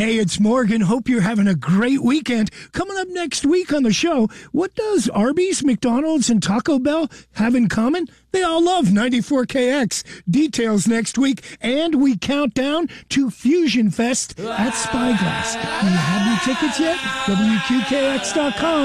Hey, it's Morgan. Hope you're having a great weekend. Coming up next week on the show, what does Arby's, McDonald's, and Taco Bell have in common? They all love 94KX. Details next week, and we count down to Fusion Fest at Spyglass. Do you have your tickets yet? WQKX.com.